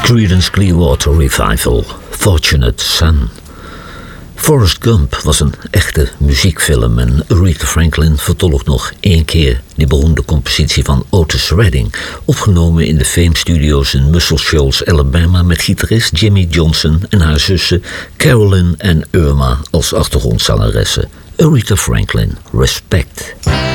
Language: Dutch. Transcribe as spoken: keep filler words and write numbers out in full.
Creedence Clearwater Revival, Fortunate Son. Forrest Gump was een echte muziekfilm en Aretha Franklin vertolkt nog één keer die beroemde compositie van Otis Redding, opgenomen in de Fame Studios in Muscle Shoals, Alabama, met gitarist Jimmy Johnson en haar zussen Carolyn en Irma als achtergrondzangeressen. Aretha Franklin, Respect.